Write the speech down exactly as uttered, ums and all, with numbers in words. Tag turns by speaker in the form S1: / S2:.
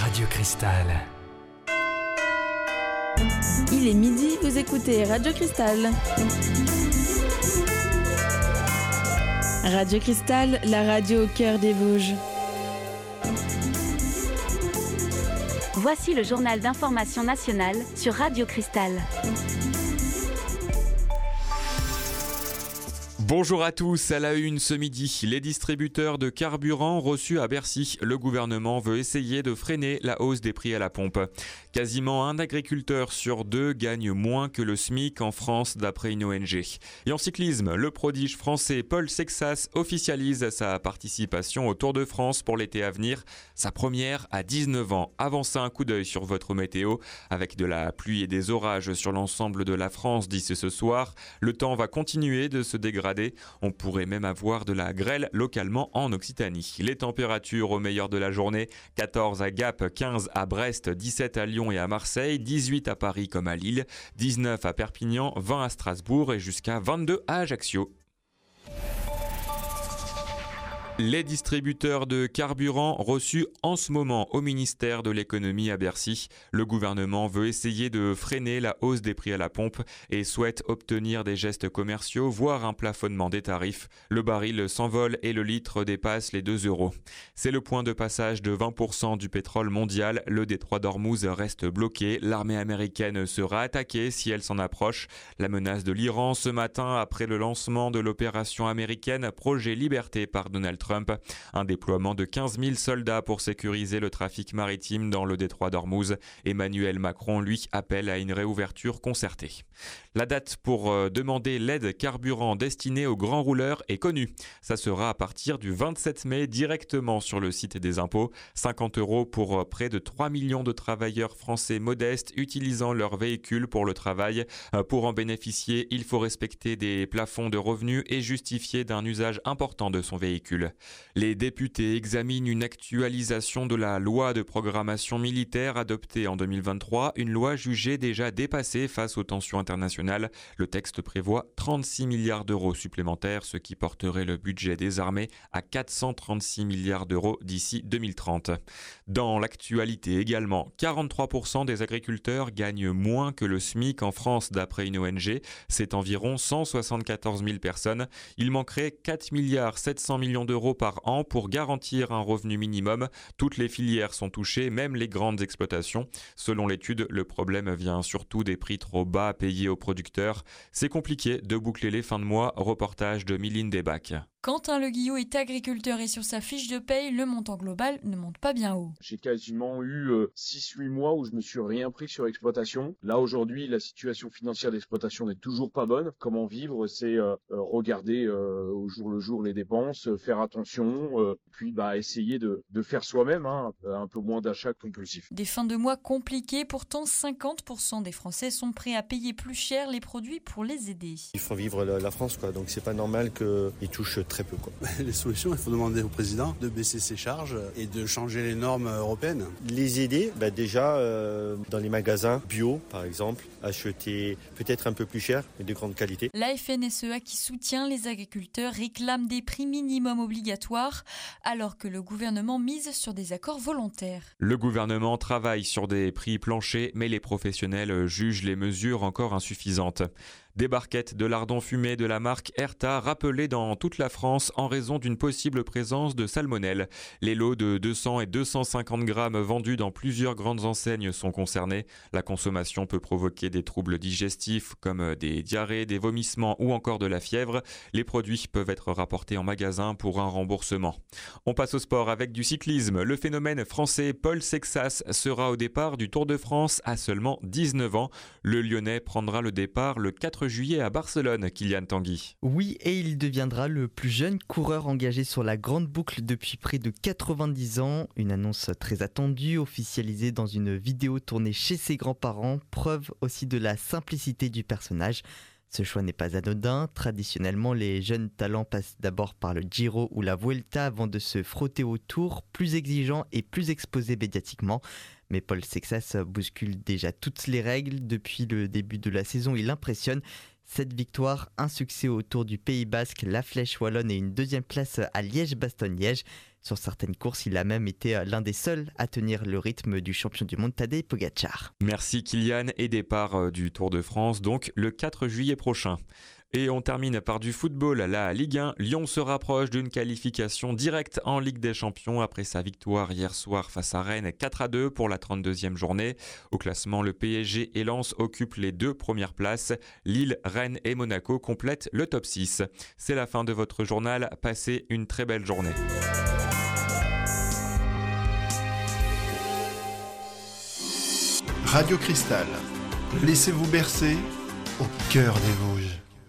S1: Radio Cristal.
S2: Il est midi, vous écoutez Radio Cristal. Radio Cristal, la radio au cœur des Vosges.
S3: Voici le journal d'information nationale sur Radio Cristal.
S4: Bonjour à tous, à la une ce midi, les distributeurs de carburant reçus à Bercy. Le gouvernement veut essayer de freiner la hausse des prix à la pompe. Quasiment un agriculteur sur deux gagne moins que le SMIC en France d'après une O N G. Et en cyclisme, le prodige français Paul Sexas officialise sa participation au Tour de France pour l'été à venir. Sa première à dix-neuf ans. Avant ça, un coup d'œil sur votre météo. Avec de la pluie et des orages sur l'ensemble de la France d'ici ce soir, le temps va continuer de se dégrader. On pourrait même avoir de la grêle localement en Occitanie. Les températures au meilleur de la journée, quatorze à Gap, quinze à Brest, dix-sept à Lyon et à Marseille, dix-huit à Paris comme à Lille, dix-neuf à Perpignan, vingt à Strasbourg et jusqu'à vingt-deux à Ajaccio. Les distributeurs de carburant reçus en ce moment au ministère de l'économie à Bercy. Le gouvernement veut essayer de freiner la hausse des prix à la pompe et souhaite obtenir des gestes commerciaux, voire un plafonnement des tarifs. Le baril s'envole et le litre dépasse les deux euros. C'est le point de passage de vingt pour cent du pétrole mondial. Le détroit d'Ormuz reste bloqué. L'armée américaine sera attaquée si elle s'en approche. La menace de l'Iran ce matin après le lancement de l'opération américaine Projet Liberté par Donald Trump. Un déploiement de quinze mille soldats pour sécuriser le trafic maritime dans le détroit d'Ormuz. Emmanuel Macron, lui, appelle à une réouverture concertée. La date pour euh, demander l'aide carburant destinée aux grands rouleurs est connue. Ça sera à partir du vingt-sept mai directement sur le site des impôts. cinquante euros pour euh, près de trois millions de travailleurs français modestes utilisant leur véhicule pour le travail. Euh, pour en bénéficier, il faut respecter des plafonds de revenus et justifier d'un usage important de son véhicule. Les députés examinent une actualisation de la loi de programmation militaire adoptée en deux mille vingt-trois, une loi jugée déjà dépassée face aux tensions internationales. Le texte prévoit trente-six milliards d'euros supplémentaires, ce qui porterait le budget des armées à quatre cent trente-six milliards d'euros d'ici deux mille trente. Dans l'actualité également, quarante-trois pour cent des agriculteurs gagnent moins que le SMIC en France d'après une O N G. C'est environ cent soixante-quatorze mille personnes. Il manquerait quatre milliards sept cents millions d'euros par an pour garantir un revenu minimum. Toutes les filières sont touchées, même les grandes exploitations. Selon l'étude, le problème vient surtout des prix trop bas payés aux producteurs. C'est compliqué de boucler les fins de mois. Reportage de Miline Desbacs.
S5: Quentin Le Guillot est agriculteur et sur sa fiche de paye, le montant global ne monte pas bien haut.
S6: J'ai quasiment eu euh, six huit mois où je me suis rien pris sur l'exploitation. Là aujourd'hui, la situation financière d'exploitation n'est toujours pas bonne. Comment vivre, c'est euh, regarder euh, au jour le jour les dépenses, euh, faire attention, euh, puis bah essayer de, de faire soi-même hein, un peu moins d'achats compulsifs.
S5: Des fins de mois compliquées, pourtant cinquante pour cent des Français sont prêts à payer plus cher les produits pour les aider.
S7: Il faut vivre la, la France, quoi. Donc c'est pas normal qu'ils touchent très peu, quoi.
S8: Les solutions, il faut demander au président de baisser ses charges et de changer les normes européennes.
S7: Les aider, bah déjà euh, dans les magasins bio, par exemple, acheter peut-être un peu plus cher, mais de grande qualité.
S5: La F N S E A qui soutient les agriculteurs réclame des prix minimums obligatoires, alors que le gouvernement mise sur des accords volontaires.
S4: Le gouvernement travaille sur des prix planchers, mais les professionnels jugent les mesures encore insuffisantes. Des barquettes de lardons fumés de la marque Erta rappelées dans toute la France en raison d'une possible présence de salmonelle. Les lots de deux cents et deux cent cinquante grammes vendus dans plusieurs grandes enseignes sont concernés. La consommation peut provoquer des troubles digestifs comme des diarrhées, des vomissements ou encore de la fièvre. Les produits peuvent être rapportés en magasin pour un remboursement. On passe au sport avec du cyclisme. Le phénomène français Paul Sexas sera au départ du Tour de France à seulement dix-neuf ans. Le Lyonnais prendra le départ le quatre juillet à Barcelone, Kylian Tanguy.
S9: Oui, et il deviendra le plus jeune coureur engagé sur la grande boucle depuis près de quatre-vingt-dix ans. Une annonce très attendue, officialisée dans une vidéo tournée chez ses grands-parents, preuve aussi de la simplicité du personnage. Ce choix n'est pas anodin. Traditionnellement, les jeunes talents passent d'abord par le Giro ou la Vuelta avant de se frotter au Tour, plus exigeant et plus exposé médiatiquement. Mais Paul Sexas bouscule déjà toutes les règles. Depuis le début de la saison, il impressionne. Sept victoires, un succès au Tour du Pays Basque, la Flèche Wallonne et une deuxième place à Liège-Bastogne-Liège. Sur certaines courses, il a même été l'un des seuls à tenir le rythme du champion du monde Tadej Pogačar.
S4: Merci Kylian, et départ du Tour de France donc le quatre juillet prochain. Et on termine par du football, la Ligue un. Lyon se rapproche d'une qualification directe en Ligue des Champions après sa victoire hier soir face à Rennes quatre à deux pour la trente-deuxième journée. Au classement, le P S G et Lens occupent les deux premières places. Lille, Rennes et Monaco complètent le top six. C'est la fin de votre journal. Passez une très belle journée.
S1: Radio Cristal. Laissez-vous bercer au cœur des Vosges.